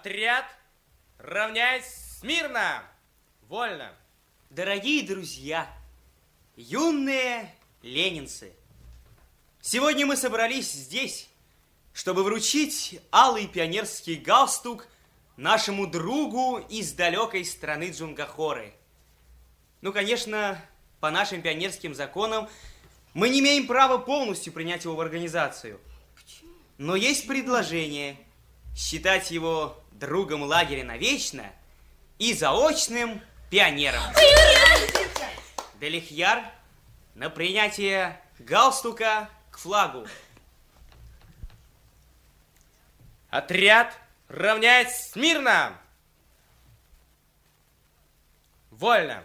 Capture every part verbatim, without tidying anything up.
Отряд, равняйсь смирно! Вольно! Дорогие друзья, юные ленинцы, сегодня мы собрались здесь, чтобы вручить алый пионерский галстук нашему другу из далекой страны Джунгахоры. Ну, конечно, по нашим пионерским законам мы не имеем права полностью принять его в организацию. Но есть предложение считать его другом лагеря навечно и заочным пионером. Делихьяр на принятие галстука к флагу. Отряд, равняйсь смирно! Вольно!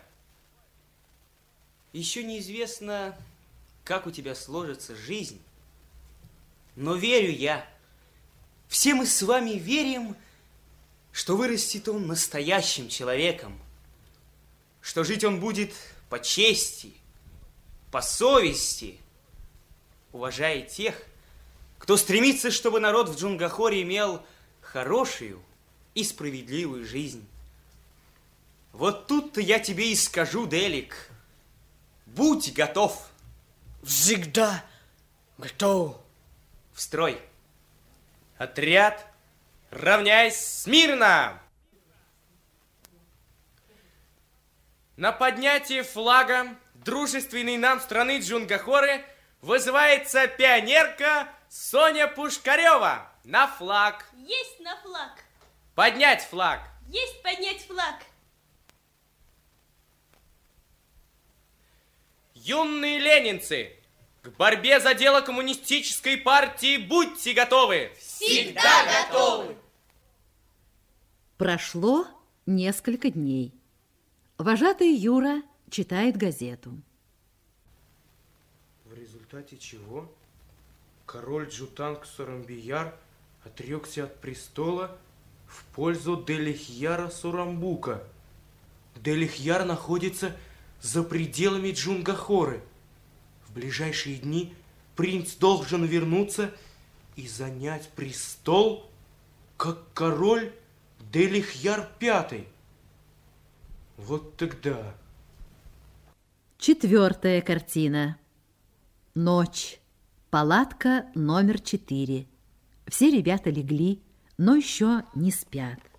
Еще неизвестно, как у тебя сложится жизнь, но верю я, все мы с вами верим, что вырастет он настоящим человеком, что жить он будет по чести, по совести, уважая тех, кто стремится, чтобы народ в Джунгахоре имел хорошую и справедливую жизнь. Вот тут-то я тебе и скажу, Делик, будь готов. Всегда готов. В строй. Отряд, равняйсь смирно! На поднятие флага дружественной нам страны Джунгахоры вызывается пионерка Соня Пушкарева на флаг. Есть на флаг. Поднять флаг. Есть поднять флаг. Юные ленинцы, к борьбе за дело коммунистической партии будьте готовы. Всегда готовы. Прошло несколько дней. Вожатый Юра читает газету. В результате чего король Джутанг Сурамбияр отрекся от престола в пользу Делихьяра Сурамбука. Делихьяр находится за пределами Джунгахоры. В ближайшие дни принц должен вернуться и занять престол, как король Делихьяр Пятый. Вот тогда... Четвертая картина. Ночь. Палатка номер четыре. Все ребята легли, но еще не спят.